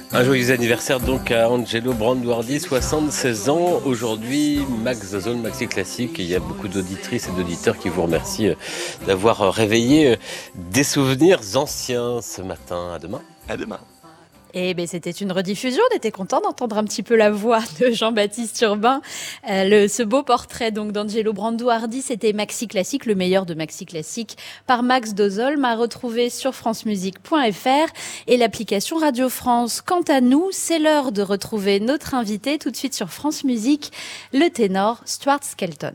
Un joyeux anniversaire donc à Angelo Branduardi, 76 ans. Aujourd'hui, Max de Zone Maxi Classique. Il y a beaucoup d'auditrices et d'auditeurs qui vous remercient d'avoir réveillé des souvenirs anciens ce matin. À demain. À demain. Et ben c'était une rediffusion, on était content d'entendre un petit peu la voix de Jean-Baptiste Urbain. Ce beau portrait donc d'Angelo Branduardi, c'était Maxi Classique, le meilleur de Maxi Classique par Max Dozolm, à retrouver sur francemusique.fr et l'application Radio France. Quant à nous, c'est l'heure de retrouver notre invité tout de suite sur France Musique, le ténor Stuart Skelton.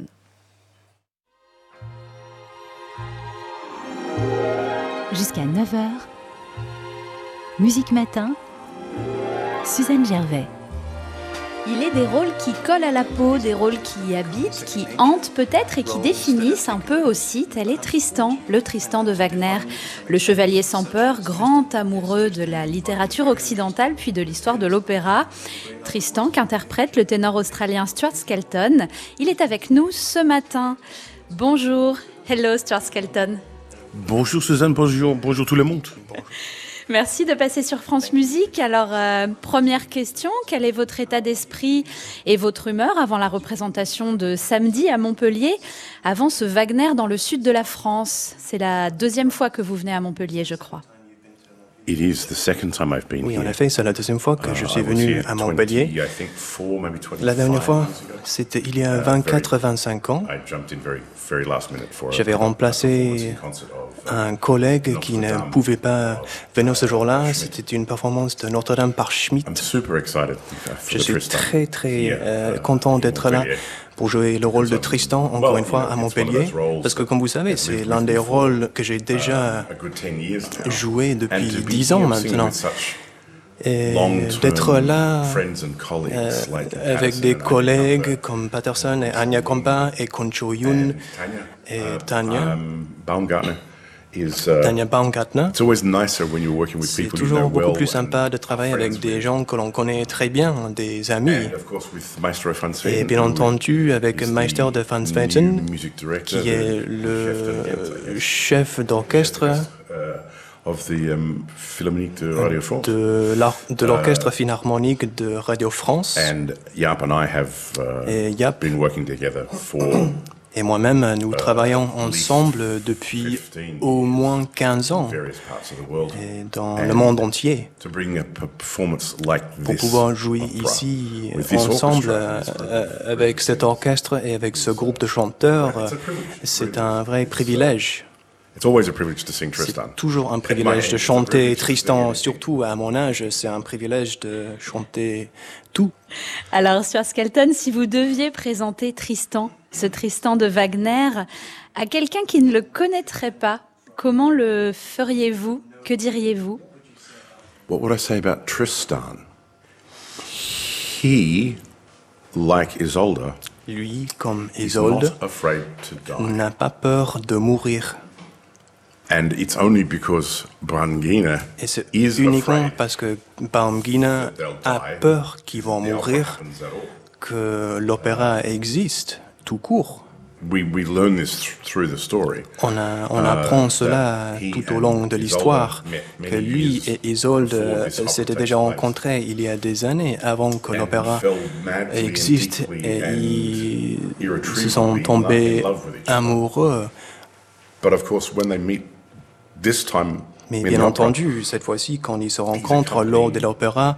Jusqu'à 9h, Musique Matin, Suzanne Gervais. Il est des rôles qui collent à la peau, des rôles qui habitent, qui hantent peut-être et qui définissent un peu aussi. Tel est Tristan, le Tristan de Wagner, le chevalier sans peur, grand amoureux de la littérature occidentale puis de l'histoire de l'opéra. Tristan qu'interprète le ténor australien Stuart Skelton. Il est avec nous ce matin. Bonjour, hello Stuart Skelton. Bonjour Suzanne, bonjour tout le monde. Merci de passer sur France Musique. Alors, première question, quel est votre état d'esprit et votre humeur avant la représentation de samedi à Montpellier, avant ce Wagner dans le sud de la France? C'est la deuxième fois que vous venez à Montpellier, je crois. Oui, en effet, c'est la deuxième fois que je suis venu à Montpellier. La dernière fois, c'était il y a 24-25 ans. J'avais remplacé un collègue qui ne pouvait pas venir ce jour-là. C'était une performance de Notre-Dame par Schmitt. Je suis très content d'être là pour jouer le rôle de Tristan, encore une fois, à Montpellier. Parce que, comme vous savez, c'est l'un des rôles que j'ai déjà joué depuis 10 ans maintenant. Et d'être là avec des collègues comme Patterson et Anya Kompa et Concho Yoon et Tanya Baumgartner. C'est toujours beaucoup plus sympa de travailler avec des gens que l'on connaît très bien, des amis. Et bien entendu, avec Meister de Van Sweeten, qui est le chef d'orchestre de l'orchestre philharmonique de Radio France. Et Yap et moi-même, nous travaillons ensemble depuis au moins 15 ans et dans le monde entier. Pour pouvoir jouer ici ensemble avec cet orchestre et avec ce groupe de chanteurs, c'est un vrai privilège. C'est toujours un privilège de chanter Tristan, surtout à mon âge, c'est un privilège de chanter tout. Alors, Stuart Skelton, si vous deviez présenter Tristan, ce Tristan de Wagner, à quelqu'un qui ne le connaîtrait pas, comment le feriez-vous? Que diriez-vous? What would I say about Tristan? He, like Isolde, lui, comme Isolde, n'a pas peur de mourir. And it's only because Brangina et c'est uniquement parce que Baumgartner a peur qu'ils vont mourir que l'opéra existe, tout court. On apprend cela tout au long de l'histoire, que lui et Isolde s'étaient déjà rencontrés il y a des années avant que l'opéra existe et ils se sont tombés amoureux. Mais bien entendu, cette fois-ci, quand ils se rencontrent lors de l'opéra,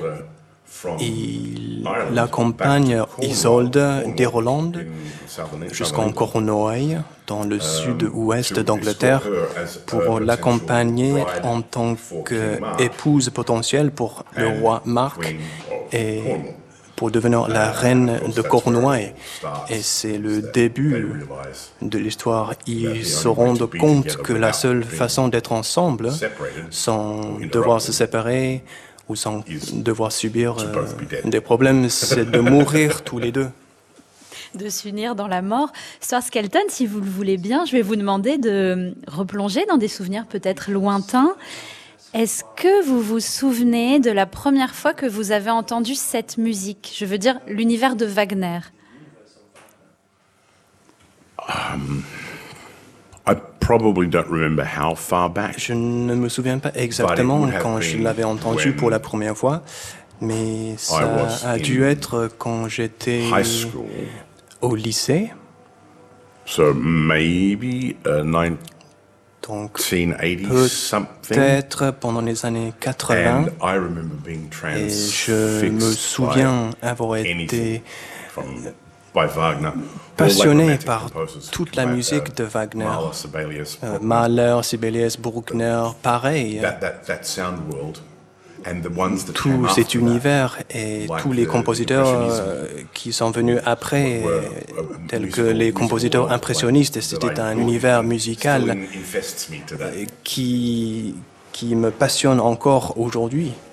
il accompagne Isolde d'Irlande jusqu'en Cornouailles, dans le sud-ouest d'Angleterre, pour l'accompagner en tant qu'épouse potentielle pour le roi Marc et pour devenir la reine de Cornouailles. Et c'est le début de l'histoire. Ils se rendent compte que la seule façon d'être ensemble, sans devoir se séparer ou sans devoir subir des problèmes, c'est de mourir tous les deux. De s'unir dans la mort. Stuart Skelton, si vous le voulez bien, je vais vous demander de replonger dans des souvenirs peut-être lointains. Est-ce que vous vous souvenez de la première fois que vous avez entendu cette musique? Je veux dire, l'univers de Wagner. probably don't remember how far back. Je ne me souviens pas exactement quand je l'avais entendu pour la première fois, mais ça a dû être quand j'étais au lycée. So maybe Donc 1980 something. peut-être pendant les années 80. And I remember being Et je me souviens avoir été by Wagner. passionné par toute la musique de Wagner. Mahler, Sibelius, Mahler, Sibelius, Bruckner, pareil. that sound world. And the ones that Tout came cet after univers et like tous les the compositeurs Impressionism, qui sont venus après, tels que musical- les compositeurs musical impressionnistes, that c'était I un grew up univers in, musical still infests me today. qui me passionne encore aujourd'hui.